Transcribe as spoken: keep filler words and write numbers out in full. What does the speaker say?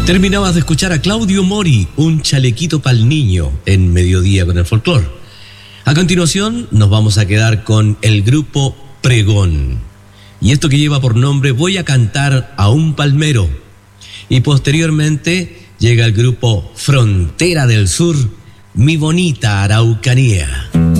Terminabas de escuchar a Claudio Mori, un chalequito pa'l niño, en Mediodía con el Folclor. A continuación nos vamos a quedar con el grupo Pregón. Y esto que lleva por nombre Voy a cantar a un palmero. Y posteriormente llega el grupo Frontera del Sur, Mi bonita Araucanía.